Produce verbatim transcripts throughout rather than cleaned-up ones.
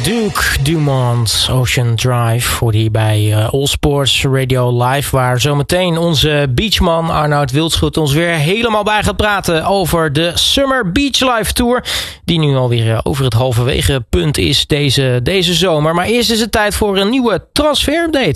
Duke Dumont, Ocean Drive, voor hier bij uh, All Sports Radio Live, waar zometeen onze beachman Arnoud Wildschut ons weer helemaal bij gaat praten over de Summer Beach Live Tour, die nu alweer uh, over het halverwege punt is deze, deze zomer. Maar eerst is het tijd voor een nieuwe transfer-update.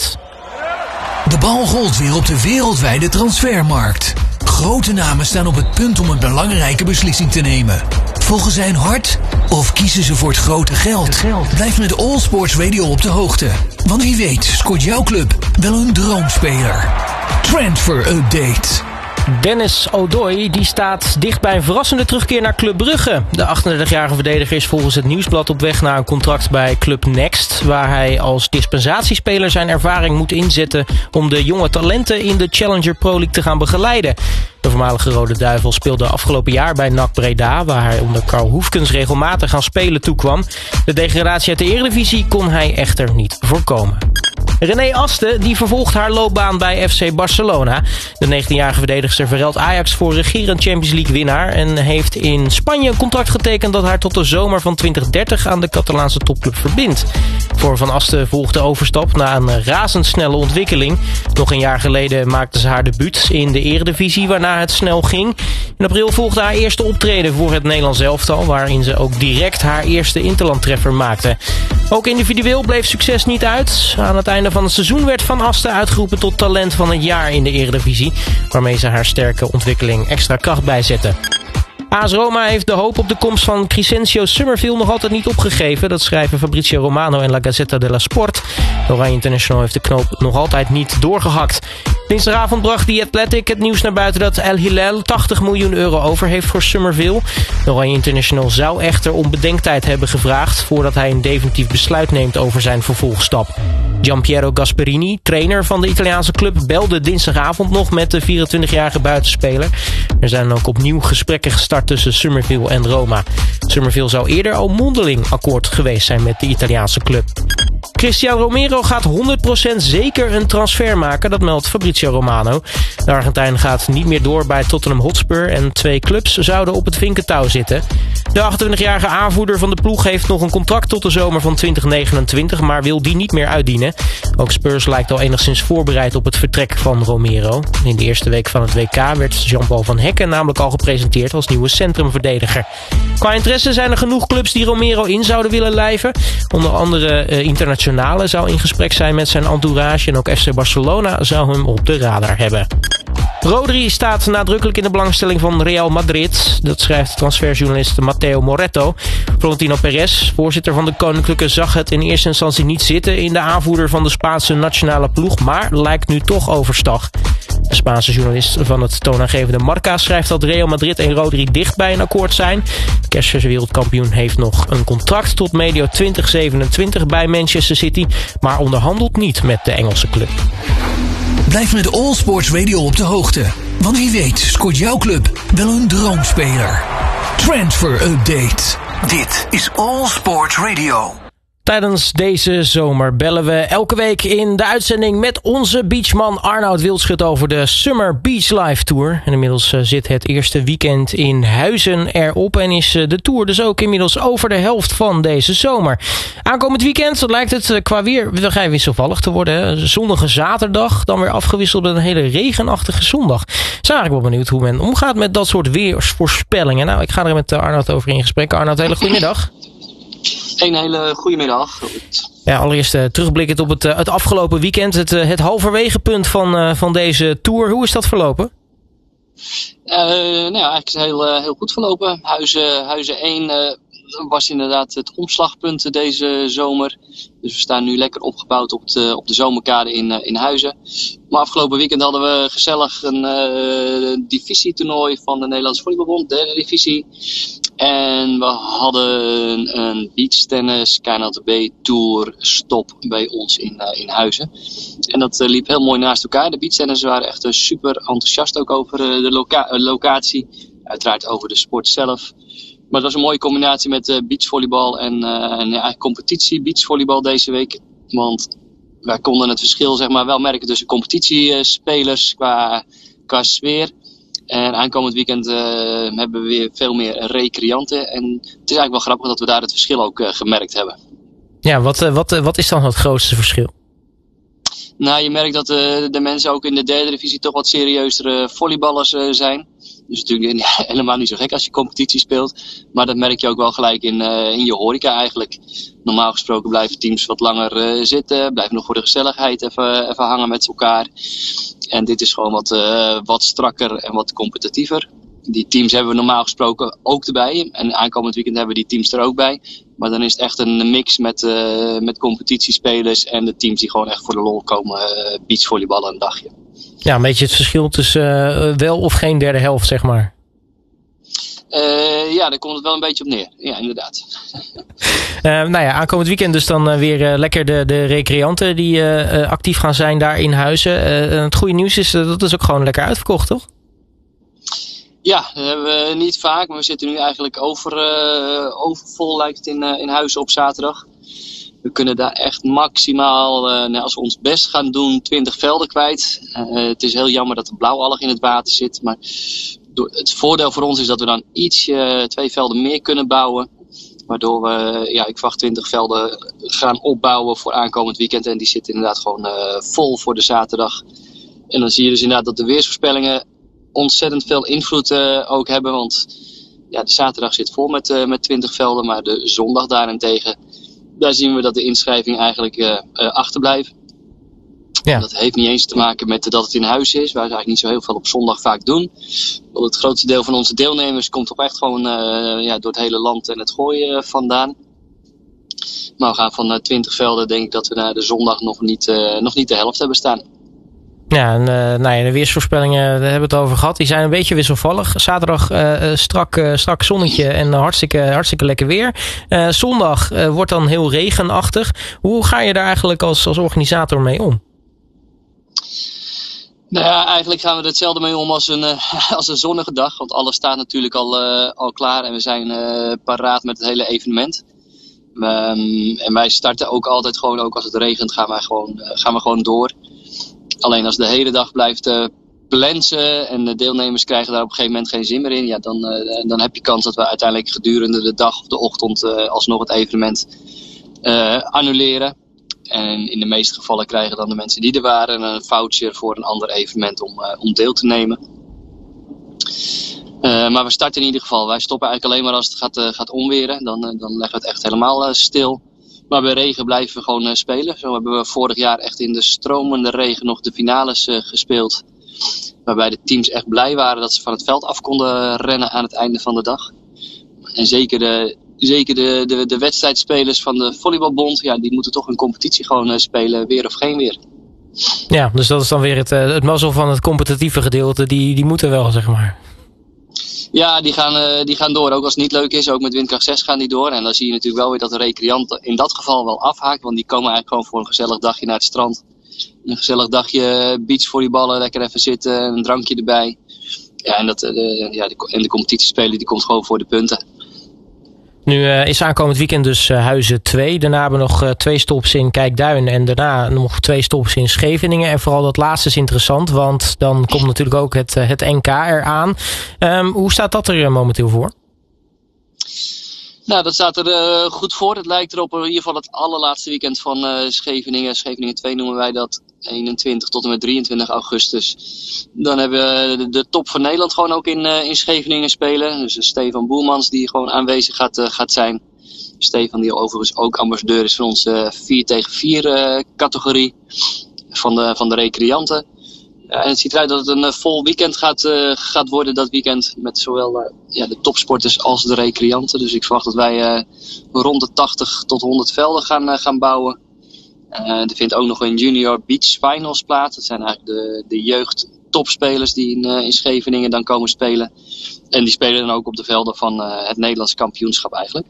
De bal rolt weer op de wereldwijde transfermarkt. Grote namen staan op het punt om een belangrijke beslissing te nemen. Volgen zij hun hart of kiezen ze voor het grote geld? geld. Blijf met All Sports Radio op de hoogte. Want wie weet scoort jouw club wel een droomspeler. Transfer Update. Dennis Odoi die staat dicht bij een verrassende terugkeer naar Club Brugge. De achtendertigjarige verdediger is volgens het Nieuwsblad op weg naar een contract bij Club Next, waar hij als dispensatiespeler zijn ervaring moet inzetten om de jonge talenten in de Challenger Pro League te gaan begeleiden. De voormalige Rode Duivel speelde afgelopen jaar bij N A C Breda, waar hij onder Karl Hoefkens regelmatig aan spelen toekwam. De degradatie uit de Eredivisie kon hij echter niet voorkomen. René Asten die vervolgt haar loopbaan bij F C Barcelona. De negentienjarige verdedigster verruilt Ajax voor regerend Champions League winnaar en heeft in Spanje een contract getekend dat haar tot de zomer van twintig dertig aan de Catalaanse topclub verbindt. Voor Van Asten volgt de overstap na een razendsnelle ontwikkeling. Nog een jaar geleden maakte ze haar debuut in de Eredivisie, waarna het snel ging. In april volgde haar eerste optreden voor het Nederlands elftal, waarin ze ook direct haar eerste interlandtreffer maakte. Ook individueel bleef succes niet uit. Aan het einde van het seizoen werd Van Asten uitgeroepen tot talent van het jaar in de Eredivisie, waarmee ze haar sterke ontwikkeling extra kracht bijzette. A S Roma heeft de hoop op de komst van Crescencio Summerville nog altijd niet opgegeven. Dat schrijven Fabrizio Romano en La Gazzetta dello Sport. De Oranje International heeft de knoop nog altijd niet doorgehakt. Dinsdagavond bracht The Athletic het nieuws naar buiten dat El Hilal tachtig miljoen euro over heeft voor Summerville. De Oranje International zou echter om bedenktijd hebben gevraagd voordat hij een definitief besluit neemt over zijn vervolgstap. Gianpiero Gasperini, trainer van de Italiaanse club, belde dinsdagavond nog met de vierentwintigjarige buitenspeler. Er zijn ook opnieuw gesprekken gestart tussen Summerville en Roma. Summerville zou eerder al mondeling akkoord geweest zijn met de Italiaanse club. Cristian Romero gaat honderd procent zeker een transfer maken, dat meldt Fabrizio Romano. De Argentijn gaat niet meer door bij Tottenham Hotspur en twee clubs zouden op het vinkentouw zitten. De achtentwintigjarige aanvoerder van de ploeg heeft nog een contract tot de zomer van twintig negenentwintig, maar wil die niet meer uitdienen. Ook Spurs lijkt al enigszins voorbereid op het vertrek van Romero. In de eerste week van het W K werd Jean-Paul van Hekken namelijk al gepresenteerd als nieuwe centrumverdediger. Qua interesse zijn er genoeg clubs die Romero in zouden willen lijven. Onder andere uh, Internationale zou in gesprek zijn met zijn entourage en ook F C Barcelona zou hem op de radar hebben. Rodri staat nadrukkelijk in de belangstelling van Real Madrid. Dat schrijft transferjournalist Matteo Moretto. Florentino Perez, voorzitter van de Koninklijke, zag het in eerste instantie niet zitten in de aanvoerder van de Spaanse nationale ploeg, maar lijkt nu toch overstag. De Spaanse journalist van het toonaangevende Marca schrijft dat Real Madrid en Rodri dicht bij een akkoord zijn. De kerstverse wereldkampioen heeft nog een contract tot medio twintig zevenentwintig bij Manchester City, maar onderhandelt niet met de Engelse club. Blijf met All Sports Radio op de hoogte. Want wie weet scoort jouw club wel een droomspeler. Transfer Update. Dit is All Sports Radio. Tijdens deze zomer bellen we elke week in de uitzending met onze beachman Arnoud Wildschut over de Summer Beach Live Tour. En inmiddels uh, zit het eerste weekend in Huizen erop en is uh, de tour dus ook inmiddels over de helft van deze zomer. Aankomend weekend lijkt het uh, qua weer vrij wisselvallig te worden. Hè? Zonnige zaterdag, dan weer afgewisseld met een hele regenachtige zondag. Ik ben eigenlijk wel benieuwd hoe men omgaat met dat soort weersvoorspellingen. Nou, ik ga er met uh, Arnoud over in gesprek. Arnoud, hele goedemiddag. Een hele goede middag. Ja, allereerst uh, terugblikkend op het, uh, het afgelopen weekend. Het, uh, het halverwegepunt van, uh, van deze tour. Hoe is dat verlopen? Uh, nou ja, eigenlijk is het heel, uh, heel goed verlopen. Huizen, Huizen één uh, was inderdaad het omslagpunt deze zomer. Dus we staan nu lekker opgebouwd op de, op de zomerkade in, uh, in Huizen. Maar afgelopen weekend hadden we gezellig een uh, divisietoernooi van de Nederlandse Volleybalbond, derde divisie. En we hadden een beachtennis K N L T B Tour stop bij ons in, uh, in Huizen. En dat uh, liep heel mooi naast elkaar. De beachtenners waren echt uh, super enthousiast ook over uh, de loca- uh, locatie. Uiteraard over de sport zelf. Maar het was een mooie combinatie met uh, beachvolleybal en, uh, en ja, competitie beachvolleybal deze week. Want wij konden het verschil zeg maar, wel merken tussen competitiespelers qua, qua sfeer. En aankomend weekend uh, hebben we weer veel meer recreanten. En het is eigenlijk wel grappig dat we daar het verschil ook uh, gemerkt hebben. Ja, wat, wat, wat is dan het grootste verschil? Nou, je merkt dat de, de mensen ook in de derde divisie toch wat serieuzere volleyballers uh, zijn. Dus natuurlijk ja, helemaal niet zo gek als je competitie speelt. Maar dat merk je ook wel gelijk in, uh, in je horeca eigenlijk. Normaal gesproken blijven teams wat langer uh, zitten. Blijven nog voor de gezelligheid even, even hangen met elkaar. En dit is gewoon wat, uh, wat strakker en wat competitiever. Die teams hebben we normaal gesproken ook erbij. En aankomend weekend hebben we die teams er ook bij. Maar dan is het echt een mix met, uh, met competitiespelers en de teams die gewoon echt voor de lol komen uh, beachvolleyballen een dagje. Ja, een beetje het verschil tussen uh, wel of geen derde helft, zeg maar. Uh, ja, daar komt het wel een beetje op neer. Ja, inderdaad. uh, nou ja, aankomend weekend dus dan uh, weer uh, lekker de, de recreanten die uh, uh, actief gaan zijn daar in Huizen. Uh, het goede nieuws is, uh, dat is ook gewoon lekker uitverkocht, toch? Ja, dat hebben we niet vaak, maar we zitten nu eigenlijk over, uh, overvol lijkt het in, uh, in Huizen op zaterdag. We kunnen daar echt maximaal, uh, nou, als we ons best gaan doen, twintig velden kwijt. Uh, het is heel jammer dat de blauwalg in het water zit, maar door, het voordeel voor ons is dat we dan iets, uh, twee velden meer kunnen bouwen. Waardoor we, ja, ik verwacht twintig velden gaan opbouwen voor aankomend weekend. En die zitten inderdaad gewoon uh, vol voor de zaterdag. En dan zie je dus inderdaad dat de weersvoorspellingen ontzettend veel invloed uh, ook hebben. Want ja, de zaterdag zit vol met, uh, met twintig velden. Maar de zondag daarentegen, daar zien we dat de inschrijving eigenlijk uh, uh, achterblijft. Ja. Dat heeft niet eens te maken met dat het in huis is. Wij eigenlijk niet zo heel veel op zondag vaak doen. Want het grootste deel van onze deelnemers komt toch echt gewoon uh, ja, door het hele land en het gooien uh, vandaan. Maar we gaan van uh, twintig velden, denk ik dat we naar de zondag nog niet, uh, nog niet de helft hebben staan. Ja, en uh, nou ja, de weersvoorspellingen, daar hebben we het over gehad. Die zijn een beetje wisselvallig. Zaterdag uh, strak, uh, strak zonnetje en hartstikke, hartstikke lekker weer. Uh, zondag uh, wordt dan heel regenachtig. Hoe ga je daar eigenlijk als, als organisator mee om? Nou ja, eigenlijk gaan we er hetzelfde mee om als een, uh, als een zonnige dag. Want alles staat natuurlijk al, uh, al klaar en we zijn uh, paraat met het hele evenement. Um, en wij starten ook altijd gewoon, ook als het regent, gaan, wij gewoon, uh, gaan we gewoon door. Alleen als de hele dag blijft uh, plensen en de deelnemers krijgen daar op een gegeven moment geen zin meer in. Ja, dan, uh, dan heb je kans dat we uiteindelijk gedurende de dag of de ochtend uh, alsnog het evenement uh, annuleren. En in de meeste gevallen krijgen dan de mensen die er waren een voucher voor een ander evenement om, uh, om deel te nemen. Uh, maar we starten in ieder geval. Wij stoppen eigenlijk alleen maar als het gaat, uh, gaat onweren. Dan, uh, dan leggen we het echt helemaal uh, stil. Maar bij regen blijven we gewoon uh, spelen. Zo hebben we vorig jaar echt in de stromende regen nog de finales uh, gespeeld. Waarbij de teams echt blij waren dat ze van het veld af konden rennen aan het einde van de dag. En zeker de, zeker de, de, de wedstrijdspelers van de volleybalbond, ja, die moeten toch een competitie gewoon uh, spelen, weer of geen weer. Ja, dus dat is dan weer het, uh, het mazzel van het competitieve gedeelte. Die, die moeten wel, zeg maar. Ja, die gaan, uh, die gaan door. Ook als het niet leuk is, ook met windkracht zes gaan die door. En dan zie je natuurlijk wel weer dat de recreant in dat geval wel afhaakt. Want die komen eigenlijk gewoon voor een gezellig dagje naar het strand. Een gezellig dagje beachvolleyballen, lekker even zitten, een drankje erbij. Ja, en, dat, uh, ja, de, en de competitiespeler die komt gewoon voor de punten. Nu uh, is aankomend weekend dus uh, Huizen twee. Daarna hebben we nog uh, twee stops in Kijkduin en daarna nog twee stops in Scheveningen. En vooral dat laatste is interessant, want dan komt natuurlijk ook het, uh, het N K eraan. Um, hoe staat dat er uh, momenteel voor? Nou, dat staat er uh, goed voor. Het lijkt erop in ieder geval het allerlaatste weekend van uh, Scheveningen. Scheveningen twee noemen wij dat. eenentwintig tot en met drieëntwintig augustus. Dan hebben we de, de top van Nederland gewoon ook in, uh, in Scheveningen spelen. Dus uh, Stefan Boelmans die gewoon aanwezig gaat, uh, gaat zijn. Stefan die overigens ook ambassadeur is van onze vier tegen vier uh, categorie van de, van de recreanten. Ja, en het ziet eruit dat het een uh, vol weekend gaat, uh, gaat worden dat weekend. Met zowel uh, ja, de topsporters als de recreanten. Dus ik verwacht dat wij uh, rond de tachtig tot honderd velden gaan, uh, gaan bouwen. Uh, er vindt ook nog een Junior Beach Finals plaats. Dat zijn eigenlijk de, de jeugd topspelers die in, uh, in Scheveningen dan komen spelen. En die spelen dan ook op de velden van uh, het Nederlands kampioenschap eigenlijk.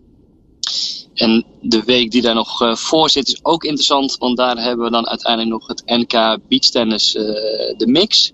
En de week die daar nog uh, voor zit is ook interessant. Want daar hebben we dan uiteindelijk nog het N K Beachtennis uh, de mix.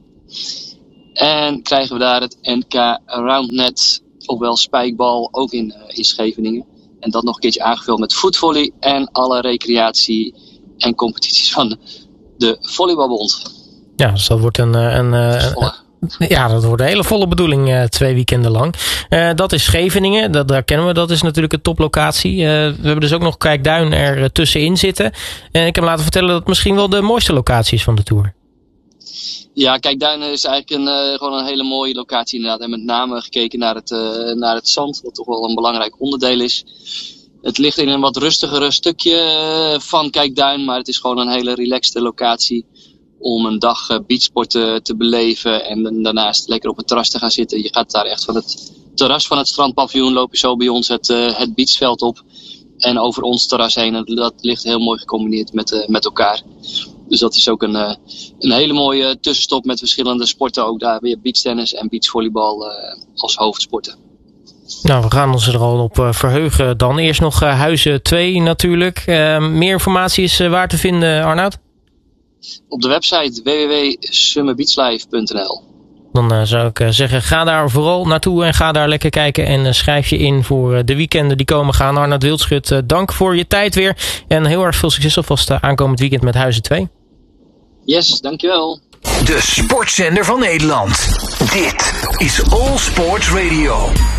En krijgen we daar het N K Roundnet, ofwel spijkbal, ook in, uh, in Scheveningen. En dat nog een keertje aangevuld met voetvolley en alle recreatie en competities van de Volleybalbond. Ja, dus dat wordt een, een, een, Ja, dat wordt een hele volle bedoeling, uh, twee weekenden lang. Uh, dat is Scheveningen, dat, daar kennen we, dat is natuurlijk een toplocatie. Uh, we hebben dus ook nog Kijkduin er uh, tussenin zitten. En uh, ik heb me laten vertellen dat het misschien wel de mooiste locatie is van de Tour. Ja, Kijkduin is eigenlijk een, uh, gewoon een hele mooie locatie inderdaad. En met name gekeken naar het, uh, naar het zand, wat toch wel een belangrijk onderdeel is. Het ligt in een wat rustigere stukje uh, van Kijkduin, maar het is gewoon een hele relaxte locatie om een dag uh, beachsporten te beleven en daarnaast lekker op het terras te gaan zitten. Je gaat daar echt van het terras van het strandpaviljoen, loop je zo bij ons het, uh, het beachveld op en over ons terras heen. En dat ligt heel mooi gecombineerd met, uh, met elkaar. Dus dat is ook een, uh, een hele mooie tussenstop met verschillende sporten. Ook daar weer beachtennis en beachvolleybal uh, als hoofdsporten. Nou, we gaan ons er al op uh, verheugen. Dan eerst nog uh, Huizen twee natuurlijk. Uh, meer informatie is uh, waar te vinden, Arnoud? Op de website w w w punt summerbeachlife punt n l. Dan uh, zou ik uh, zeggen, ga daar vooral naartoe en ga daar lekker kijken. En uh, schrijf je in voor uh, de weekenden die komen gaan. Arnoud Wildschut, uh, dank voor je tijd weer. En heel erg veel succes alvast uh, aankomend weekend met Huizen twee. Yes, dankjewel. De sportzender van Nederland. Dit is All Sports Radio.